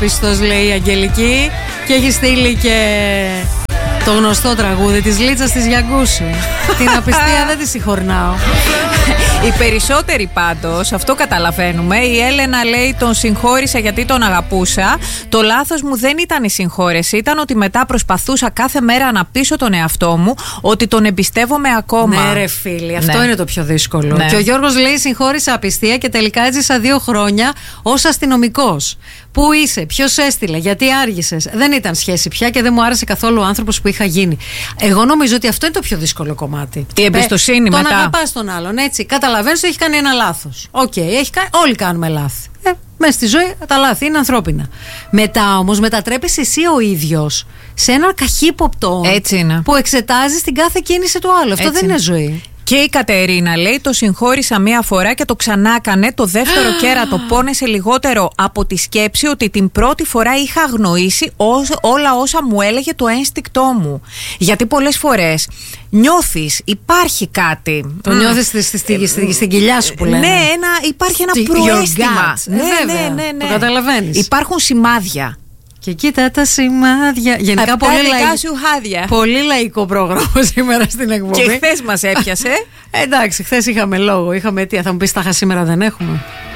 Πιστός, λέει η Αγγελική, και έχει στείλει και το γνωστό τραγούδι της Λίτσας της Γιαγκούσου. Την απιστία δεν τη συγχωρνάω. Οι περισσότεροι πάντως, αυτό καταλαβαίνουμε. Η Έλενα λέει: τον συγχώρησα γιατί τον αγαπούσα. Το λάθος μου δεν ήταν η συγχώρεση. Ήταν ότι μετά προσπαθούσα κάθε μέρα να πείσω τον εαυτό μου ότι τον εμπιστεύομαι ακόμα. Ναι, ρε φίλοι, αυτό είναι το πιο δύσκολο. Ναι. Και ο Γιώργος λέει: συγχώρησα απιστία και τελικά έζησα 2 χρόνια ως αστυνομικός. Πού είσαι, ποιος έστειλε, γιατί άργησες. Δεν ήταν σχέση πια και δεν μου άρεσε καθόλου ο άνθρωπος που είχα γίνει. Εγώ νομίζω ότι αυτό είναι το πιο δύσκολο κομμάτι. Η εμπιστοσύνη μετά. Τον αγαπάς τον άλλον, έτσι. Καταλαβαίνεις ότι έχει κάνει ένα λάθος. Οκ, όλοι κάνουμε λάθη. Μέσα στη ζωή τα λάθη είναι ανθρώπινα. Μετά όμως μετατρέπεσαι εσύ ο ίδιος σε έναν καχύποπτο που εξετάζεις την κάθε κίνηση του άλλου. Αυτό δεν είναι ζωή. Και η Κατερίνα λέει: το συγχώρησα μία φορά και το ξανάκανε. Το δεύτερο κέρατο πόνεσε λιγότερο από τη σκέψη ότι την πρώτη φορά είχα αγνοήσει όλα όσα μου έλεγε το ένστικτό μου. Γιατί πολλές φορές νιώθεις, υπάρχει κάτι. Το νιώθεις στην κοιλιά σου που λένε. Ναι, υπάρχει ένα προαίσθημα. Ναι. Το καταλαβαίνεις. Υπάρχουν σημάδια. Και κοίτα τα σημάδια. Γενικά πολύ λαϊκό πρόγραμμα σήμερα στην εκπομπή. Και χθες μας έπιασε. Εντάξει, χθες είχαμε λόγο. Είχαμε αιτία. Θα μου πεις: τάχα σήμερα δεν έχουμε.